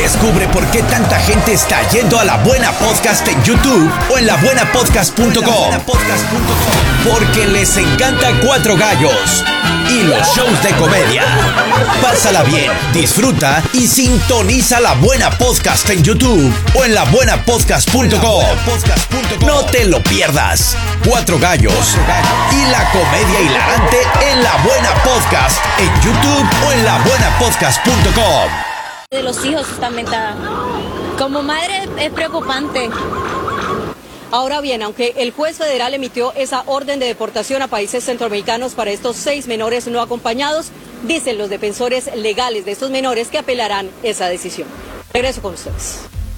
Descubre por qué tanta gente está yendo a La Buena Podcast en YouTube o en labuenapodcast.com. Porque les encanta Cuatro Gallos y los shows de comedia. Pásala bien, disfruta y sintoniza La Buena Podcast en YouTube o en labuenapodcast.com. No te lo pierdas. Cuatro Gallos y la comedia hilarante en La Buena Podcast en YouTube o en labuenapodcast.com. De los hijos está aumentada. Como madre es preocupante. Ahora bien, aunque el juez federal emitió esa orden de deportación a países centroamericanos para estos 6 menores no acompañados, dicen los defensores legales de estos menores que apelarán esa decisión. Regreso con ustedes.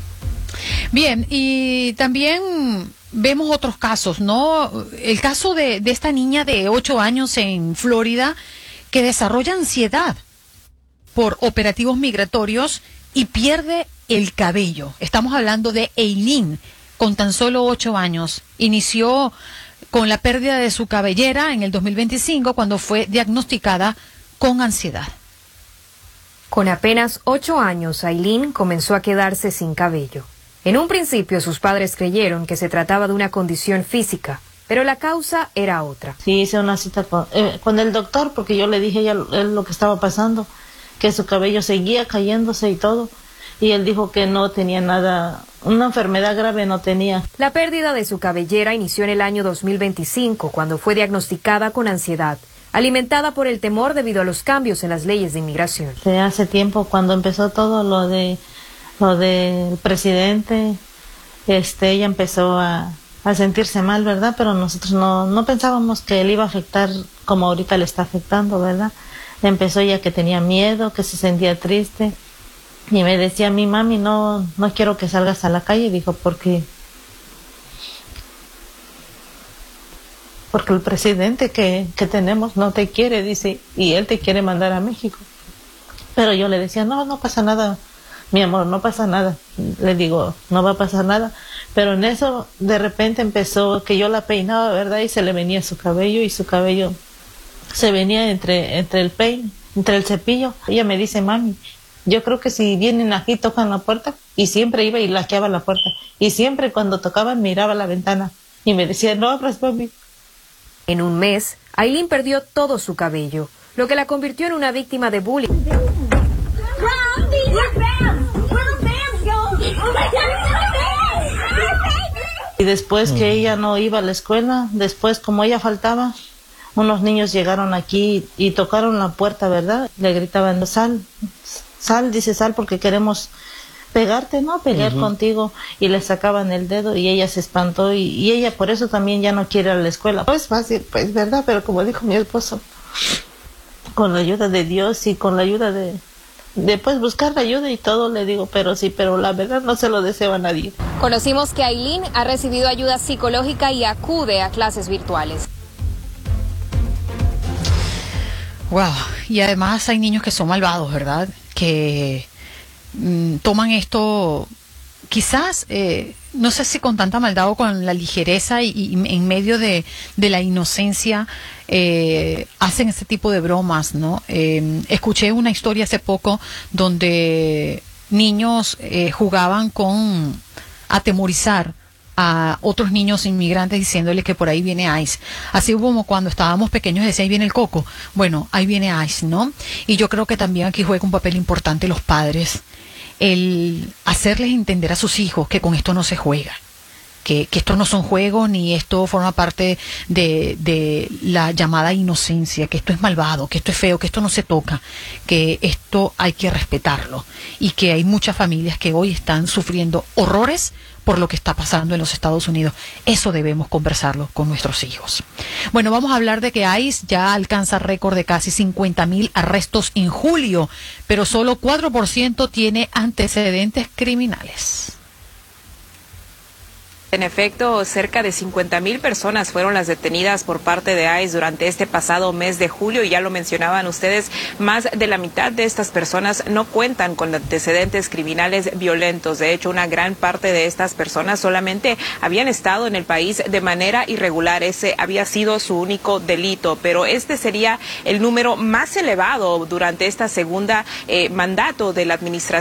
Bien, y también vemos otros casos, ¿no? El caso de esta niña de 8 años en Florida que desarrolla ansiedad por operativos migratorios y pierde el cabello. Estamos hablando de Eileen, con tan solo 8 años. Inició con la pérdida de su cabellera en el 2025 cuando fue diagnosticada con ansiedad. Con apenas 8 años, Eileen comenzó a quedarse sin cabello. En un principio sus padres creyeron que se trataba de una condición física, pero la causa era otra. Sí, hice una cita con el doctor porque yo le dije a ella lo que estaba pasando, que su cabello seguía cayéndose y todo, y él dijo que no tenía nada, una enfermedad grave no tenía. La pérdida de su cabellera inició en el año 2025, cuando fue diagnosticada con ansiedad, alimentada por el temor debido a los cambios en las leyes de inmigración. Hace tiempo, cuando empezó todo lo del presidente, ella empezó a sentirse mal, ¿verdad? Pero nosotros no pensábamos que le iba a afectar como ahorita le está afectando, ¿verdad? Empezó ella que tenía miedo, que se sentía triste, y me decía a mi mami, no quiero que salgas a la calle. Dijo, porque el presidente que tenemos no te quiere, dice, y él te quiere mandar a México. Pero yo le decía, no pasa nada, mi amor, no pasa nada. Le digo, no va a pasar nada. Pero en eso, de repente empezó que yo la peinaba, ¿verdad? Y se le venía su cabello, y su cabello se venía entre el peine, entre el cepillo. Ella me dice, mami, yo creo que si vienen aquí tocan la puerta, y siempre iba y laqueaba la puerta, y siempre cuando tocaban miraba la ventana y me decía, no abras, mami. En un mes, Eileen perdió todo su cabello, lo que la convirtió en una víctima de bullying. Y después que ella no iba a la escuela, después como ella faltaba, unos niños llegaron aquí y tocaron la puerta, ¿verdad? Le gritaban, sal, dice, sal porque queremos pegarte, ¿no? Pelear contigo. Y le sacaban el dedo y ella se espantó y ella por eso también ya no quiere ir a la escuela. No es fácil, pues, ¿verdad? Pero como dijo mi esposo, con la ayuda de Dios y con la ayuda de pues buscar la ayuda y todo, le digo, pero la verdad no se lo deseo a nadie. Conocimos que Eileen ha recibido ayuda psicológica y acude a clases virtuales. Wow, y además hay niños que son malvados, ¿verdad? Que toman esto, quizás, no sé si con tanta maldad o con la ligereza y en medio de la inocencia hacen ese tipo de bromas, ¿no? Escuché una historia hace poco donde niños jugaban con atemorizar a otros niños inmigrantes diciéndoles que por ahí viene ICE. Así como cuando estábamos pequeños decía, ahí viene el coco. Bueno, ahí viene ICE, ¿no? Y yo creo que también aquí juega un papel importante los padres, el hacerles entender a sus hijos que con esto no se juega, que esto no son juegos ni esto forma parte de la llamada inocencia, que esto es malvado, que esto es feo, que esto no se toca, que esto hay que respetarlo y que hay muchas familias que hoy están sufriendo horrores por lo que está pasando en los Estados Unidos. Eso debemos conversarlo con nuestros hijos. Bueno, vamos a hablar de que ICE ya alcanza récord de casi 50,000 arrestos en julio, pero solo 4% tiene antecedentes criminales. En efecto, cerca de 50,000 personas fueron las detenidas por parte de ICE durante este pasado mes de julio y ya lo mencionaban ustedes, más de la mitad de estas personas no cuentan con antecedentes criminales violentos. De hecho, una gran parte de estas personas solamente habían estado en el país de manera irregular. Ese había sido su único delito, pero este sería el número más elevado durante esta segunda mandato de la administración